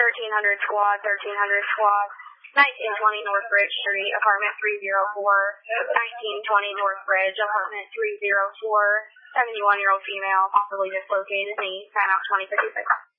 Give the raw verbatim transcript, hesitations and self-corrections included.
thirteen hundred squad, thirteen hundred squad. nineteen twenty North Bridge Street, apartment three oh four. nineteen twenty North Bridge, apartment three oh four. seventy-one-year-old female, possibly dislocated knee, timeout twenty fifty-six.